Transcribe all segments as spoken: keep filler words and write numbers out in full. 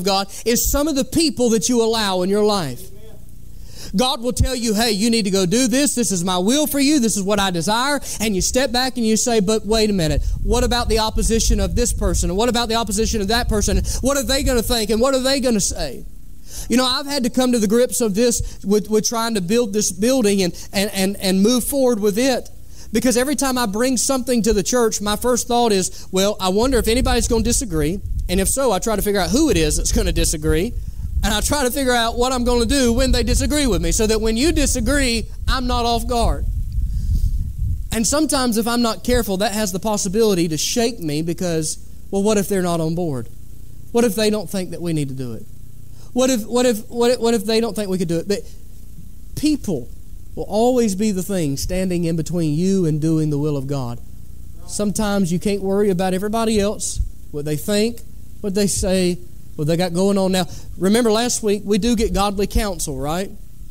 God is some of the people that you allow in your life. God will tell you, hey, you need to go do this. This is my will for you. This is what I desire. And you step back and you say, but wait a minute. What about the opposition of this person? And what about the opposition of that person? What are they going to think? And what are they going to say? You know, I've had to come to the grips of this with, with trying to build this building and, and, and, and move forward with it. Because every time I bring something to the church, my first thought is, well, I wonder if anybody's going to disagree. And if so, I try to figure out who it is that's going to disagree. And I try to figure out what I'm going to do when they disagree with me so that when you disagree, I'm not off guard. And sometimes if I'm not careful, that has the possibility to shake me because, well, what if they're not on board? What if they don't think that we need to do it? What if what if what if, what if they don't think we could do it? But people will always be the thing standing in between you and doing the will of God. Sometimes you can't worry about everybody else, what they think, what they say, what they got going on now. Remember last week, we do get godly counsel, right?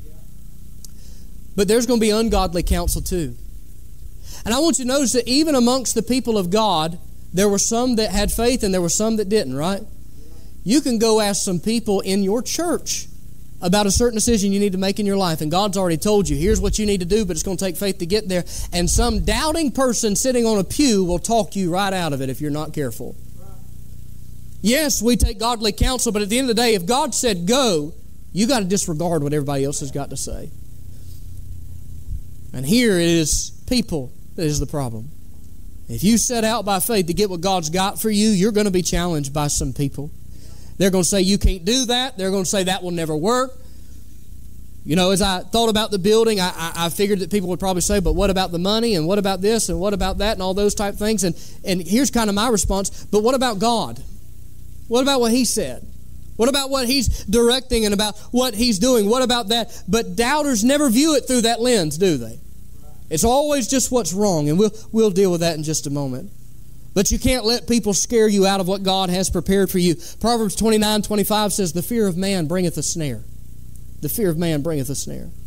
But there's going to be ungodly counsel too. And I want you to notice that even amongst the people of God, there were some that had faith and there were some that didn't, right? You can go ask some people in your church about a certain decision you need to make in your life, and God's already told you, here's what you need to do, but it's going to take faith to get there. And some doubting person sitting on a pew will talk you right out of it if you're not careful. Yes, we take godly counsel, but at the end of the day, if God said go, you got to disregard what everybody else has got to say. And here it is people that is the problem. If you set out by faith to get what God's got for you, you're going to be challenged by some people. They're going to say you can't do that. They're going to say that will never work. You know, as I thought about the building, I, I, I figured that people would probably say, but what about the money? And what about this? And what about that? And all those type things. And, and here's kind of my response. But what about God? What about what He said? What about what He's directing and about what He's doing? What about that? But doubters never view it through that lens, do they? It's always just what's wrong, and we'll we'll deal with that in just a moment. But you can't let people scare you out of what God has prepared for you. Proverbs twenty-nine twenty-five says, the fear of man bringeth a snare. The fear of man bringeth a snare.